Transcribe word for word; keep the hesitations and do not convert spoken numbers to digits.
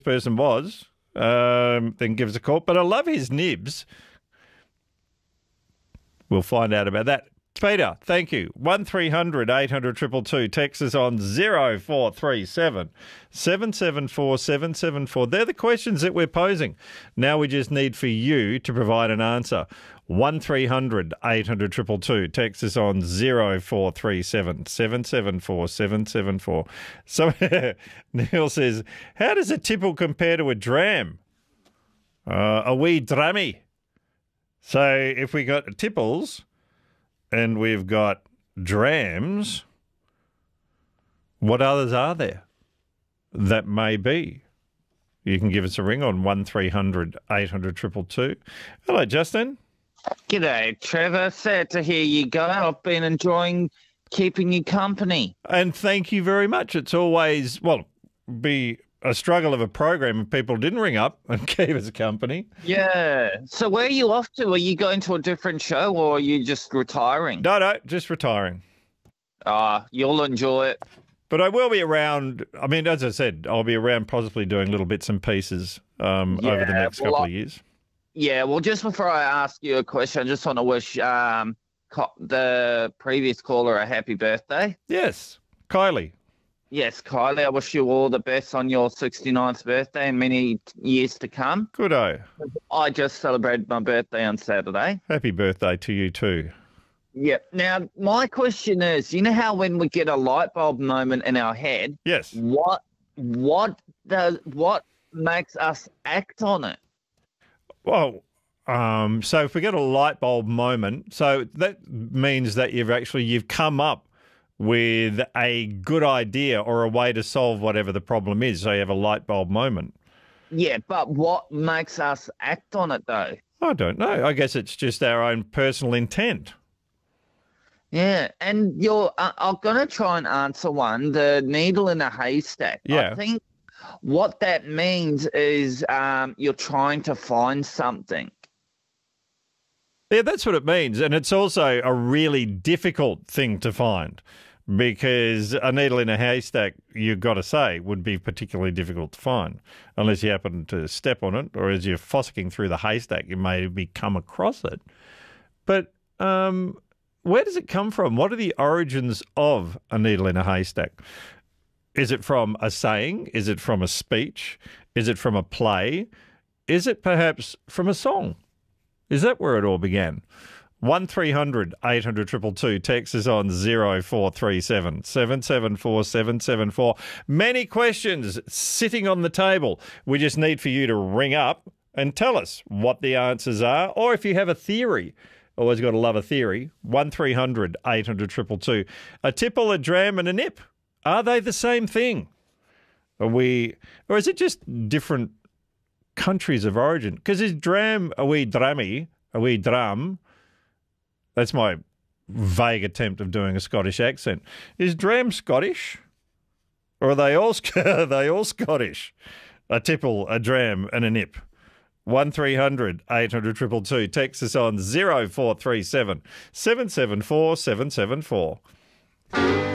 person was, um, then give us a call. But I love his nibs. We'll find out about that. Peter, thank you. one three hundred eight hundred two two two. Text us on zero four three seven seven seven four seven seven four. They're the questions that we're posing. Now we just need for you to provide an answer. one three hundred eight hundred two two two. Text us on zero four three seven seven seven four seven seven four. So Neil says, how does a tipple compare to a dram? Uh, a wee drammy. So if we got tipples and we've got drams, what others are there that may be? You can give us a ring on one three hundred eight hundred two two two. Hello, Justin. G'day, Trevor. Sad to hear you go. I've been enjoying keeping you company. And thank you very much. It's always, well, be a struggle of a program if people didn't ring up and keep us company. Yeah. So where are you off to? Are you going to a different show or are you just retiring? No, no, just retiring. Ah, uh, you'll enjoy it. But I will be around. I mean, as I said, I'll be around possibly doing little bits and pieces um, yeah, over the next well, couple I, of years. Yeah, well, just before I ask you a question, I just want to wish um, the previous caller a happy birthday. Yes, Kylie. Yes, Kylie, I wish you all the best on your sixty-ninth birthday and many years to come. Good-o. I just celebrated my birthday on Saturday. Happy birthday to you too. Yep. Now, my question is, you know how when we get a light bulb moment in our head, yes, what what does what makes us act on it? Well, um, so if we get a light bulb moment, so that means that you've actually you've come up with a good idea or a way to solve whatever the problem is. So you have a light bulb moment. Yeah, but what makes us act on it, though? I don't know. I guess it's just our own personal intent. Yeah, and you're. Uh, I'm gonna try and answer one. The needle in a haystack. Yeah. I think what that means is um, you're trying to find something. Yeah, that's what it means, and it's also a really difficult thing to find. Because a needle in a haystack, you've got to say, would be particularly difficult to find. Unless you happen to step on it, or as you're fossicking through the haystack, you may be come across it. But um, where does it come from? What are the origins of a needle in a haystack? Is it from a saying? Is it from a speech? Is it from a play? Is it perhaps from a song? Is that where it all began? one three hundred eight hundred two two two. Text is on zero four three seven seven seven four seven seven four. Many questions sitting on the table. We just need for you to ring up and tell us what the answers are, or if you have a theory. Always got to love a theory. one three hundred eight hundred two two two. A tipple, a dram and a nip. Are they the same thing? Are we, or is it just different countries of origin? Because is dram a wee drammy, a wee drum? That's my vague attempt of doing a Scottish accent. Is dram Scottish? Or are they all, are they all Scottish? A tipple, a dram and a nip. one three hundred eight hundred two two two. Text us on zero four three seven seven seven four seven seven four.